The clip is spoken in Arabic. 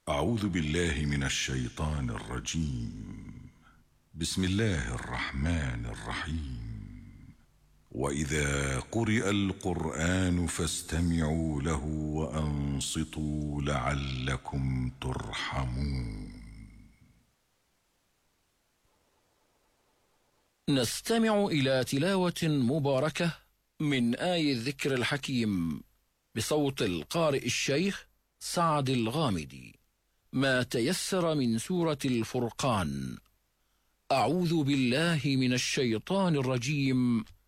أعوذ بالله من الشيطان الرجيم. بسم الله الرحمن الرحيم. وإذا قرئ القرآن فاستمعوا له وأنصتوا لعلكم ترحمون. نستمع إلى تلاوة مباركة من آي الذكر الحكيم بصوت القارئ الشيخ سعد الغامدي، ما تيسر من سورة الفرقان. أعوذ بالله من الشيطان الرجيم.